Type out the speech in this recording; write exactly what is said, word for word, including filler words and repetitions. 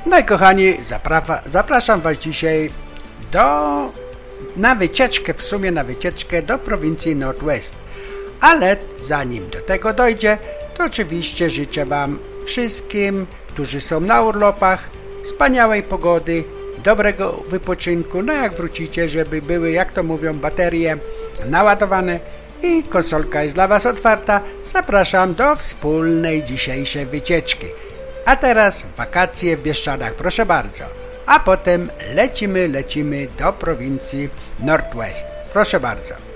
No i kochani, zapraszam Was dzisiaj do, na wycieczkę, w sumie na wycieczkę do prowincji Northwest. Ale zanim do tego dojdzie, to oczywiście życzę Wam wszystkim, którzy są na urlopach, wspaniałej pogody, dobrego wypoczynku. No jak wrócicie, żeby były, jak to mówią, baterie naładowane i konsolka jest dla Was otwarta. Zapraszam do wspólnej dzisiejszej wycieczki. A teraz wakacje w Bieszczadach, proszę bardzo. A potem lecimy, lecimy do prowincji Northwest. Proszę bardzo.